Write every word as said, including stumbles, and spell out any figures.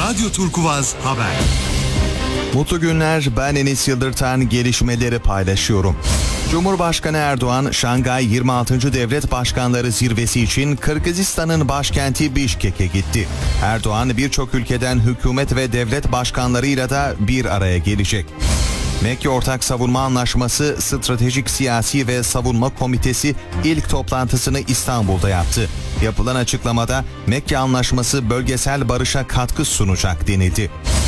Radyo Turkuvaz Haber. Mutlu günler, ben Enis Yıldırtan, gelişmeleri paylaşıyorum. Cumhurbaşkanı Erdoğan, Şangay yirmi altıncı Devlet Başkanları Zirvesi için Kırgızistan'ın başkenti Bişkek'e gitti. Erdoğan birçok ülkeden hükümet ve devlet başkanlarıyla da bir araya gelecek. Mekke Ortak Savunma Anlaşması Stratejik Siyasi ve Savunma Komitesi ilk toplantısını İstanbul'da yaptı. Yapılan açıklamada Mekke Anlaşması bölgesel barışa katkı sunacak denildi.